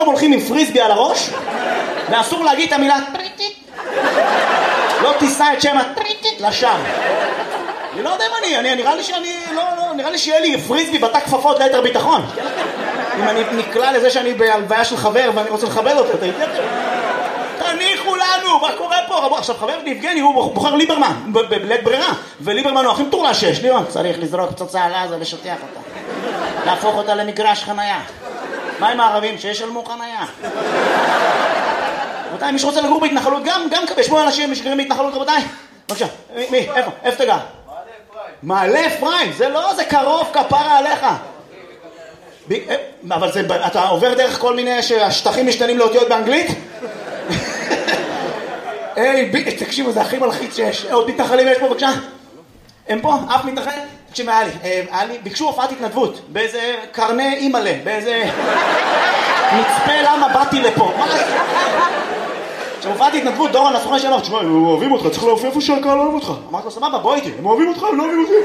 הולכים עם פריסבי על הראש, ואסור להגיד את המילה טריטית. לא תישא את שם הטריטית לשם. אני לא יודע אם נראה לי שיהיה לי פריסבי בתא כפפות ליתר ביטחון. אם אני נקלע לזה שאני בהלוויה של חבר ואני רוצה לכבד אותו, תניחו לנו, מה קורה פה? עכשיו חבר יבגני הוא בוחר ליברמן, בלית ברירה, וליברמן הוא הכי מטורלל שיש. ליברמן צריך לזרוק פצצה על עזה, לשטח אותה, להפוך אותה למגרש חנייה. מה עם הערבים? שישלמו חנייה. רבותיי, מי שרוצה לגור בהתנחלות גם כבי, שמוע אנשים שגרים בהתנחלות, רבותיי. בבקשה, מי? איפה? איפה תגע? מעלה אפרים, זה לא, זה קרוב, כפרה עליך. אבל אתה עובר דרך כל מיני שהשטחים משתנים לאותיות באנגלית? תקשיבו, זה הכי מלחיץ שיש. עוד מתנחלים יש פה, בבקשה? הם פה? אף מתנחל? תקשיב, היה לי, ביקשו הופעת התנדבות, באיזה קרני אימאלה, באיזה מצפה למה באתי לפה. כשהופעת התנדבות, דורון הסוכן שאמר, תשמע, הם אוהבים אותך, צריך להופיע איפה שהקהל אוהב אותך. אמרתי לו, סבבה, בוא איתי, הם אוהבים אותך, הם לא אוהבים אותי.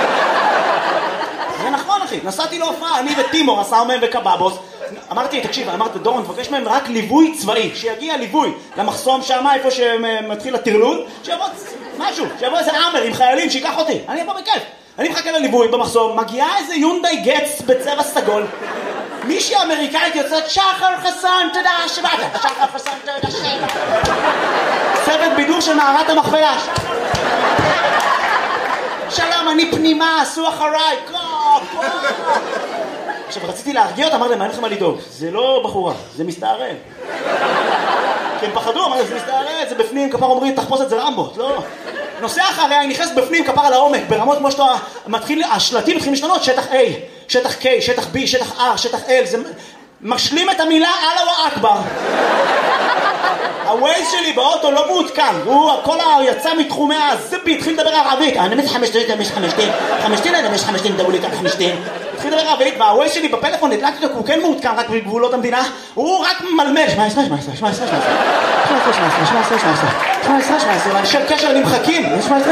זה נכון, אחי, נסעתי להופעה, אני וטימור, הסאומן וקבאבוס. אמרתי, תקשיב, אמרתי, דורון, תבקש מהם רק ליווי צבאי, שיגיע ליווי למחסום שם, איפה שמתחיל הטרלול, שיבוא משהו, שיבוא איזה עמר עם חיילים, שיקח אותי, אני אבוא בכיף. אני מחכה לליווי במחסום, מגיעה איזה יונדאי גץ בצבע סגול, מישהי אמריקאית יוצאת, שחר חסון, תודה שבאת, שחר חסון, תודה שבאת. צוות בידור של מערת המכפלה. שלום, אני פנימה, עשו אחריי, קופ. עכשיו, רציתי להרגיע אותה, אמר להם, מה אין לכם מה לדאוג? זה לא בחורה, זה מסתערב. כי הם פחדו, אמר להם, זה מסתערב, זה בפנים, כפר אומרים, תחפוש את זה רמבו, לא. נוסע אחריה, היא נכנסת בפנים, כפר על העומק, ברמות כמו שאתה מתחיל, השלטים מתחילים לשנות, שטח A, שטח K, שטח B, שטח R, שטח L, זה משלים את המילה אללה אכבר. הווייז שלי באוטו לא מעודכן, הוא כל יצא מתחומי הזיפי, התחיל לדבר ערבית, אני מס 5 דברו לי כאן 5 התחיל לדבר ערבית, והווייז שלי בפלאפון הדלקתי אותו, הוא כן מעודכן רק בגבולות המדינה, הוא רק מלמל 17, ואנשי קשר נמחקים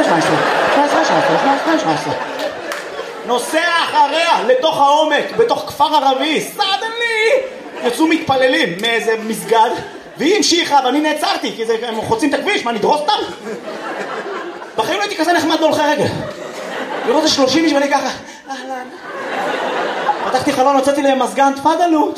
17 נוסע אחריה לתוך העומק, בתוך כפר ערבי, סדנלי יצאו מתפללים מאיזה מסגד, והיא המשיכה ואני נעצרתי כי הם חוצים את הכביש, מה נדרוס אותם? בחיים לא הייתי כזה נחמד בהולכי רגל, לראות את 30 איש ואני ככה אהלן, פתחתי חלון, הוצאתי להם מזגן, תפדלו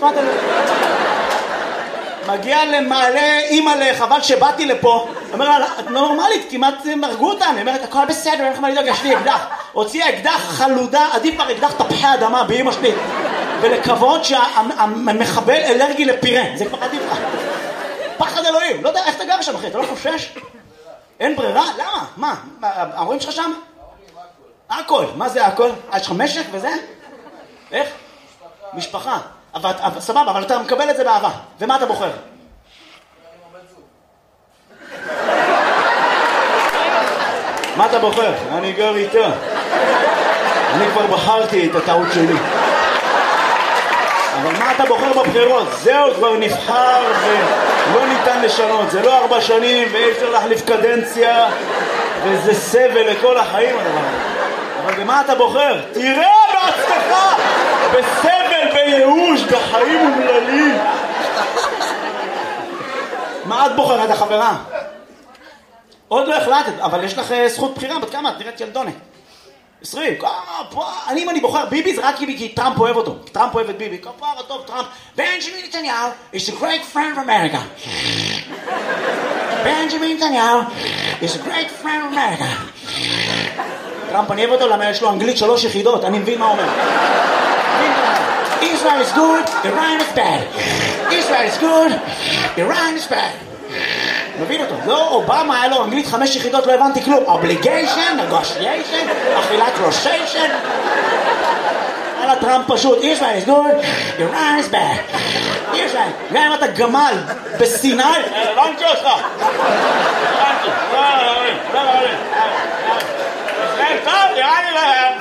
מגיע למעלה אימא'לה, חבל שבאתי לפה. אומר לה, את נורמלית, כמעט מרגו אותה. אני אומרת, הכל בסדר, אין לך מה לדאוג, יש לי אקדח. הוציאה אקדח חלודה, עדיף כבר אקדח תפוחי אדמה באמא שלי. ולקוות שהמחבל אלרגי לפירה, זה כבר עדיף לך. פחד אלוהים, לא יודע איך אתה גר שם אחי, אתה לא חושש? אין ברירה? למה? מה? ההורים שלך שם? הכל. מה זה הכל? יש לך משק וזה? איך? משפחה. סבבה, אבל אתה מקבל את זה באהבה. ומה אתה בוחר? מה אתה בוחר? אני גר איתה. אני כבר בחרתי את הטעות שלי. אבל מה אתה בוחר בבחירות? זהו, כבר נבחר ולא ניתן לשנות. זה לא 4 שנים ואי אפשר להחליף קדנציה וזה סבל לכל החיים. אבל במה אתה בוחר? תראה בעצמך! בסבל, בייאוש, בחיים אומללים. מה את בוחרת, החברה? עוד לא החלטת, אבל יש לך זכות בחירה. בת כמה? את נראית ילדונת. 20. אם אני בוחר ביבי זה רק כי טראמפ אוהב אותו. טראמפ אוהב את ביבי. כפרה טוב, טראמp. בנג'מין נתניהו is a great friend of America. בנג'מין נתניהו is a great friend of America. טראמפ אני אוהב אותו למה יש לו אנגלית 3 יחידות. אני מבין מה אומר. Israel is good, Iran is bad. Israel is good, Iran is bad. מבין אותו. לא, אובמה היה לו אנגלית 5 יחידות, לא הבנתי כלום. Obligation, negotiation, אכילת רושיישן. על הטראמפ פשוט. Israel is good, Iran is bad. Israel, גם אם אתה גמל בסיני, הבנתי אותך. הבנתי. לא. ישראל טוב, נראה לי להם.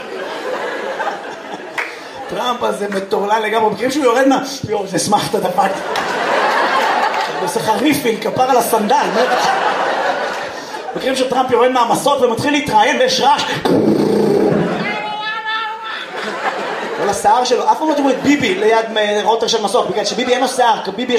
טראמפ הזה מטורלל לגמרי, מכירים שהוא יורד יו, זה שמחת דפק. עושה חריפין, כפר על הסנדל. מכירים שטראמפ יורד מהמסות ומתחיל להתראיין ויש רעש. כל שהשיער שלו, אף פעם לא תראו את ביבי ליד רוטר של מסוק, בגלל שביבי אין לו שיער, ביבי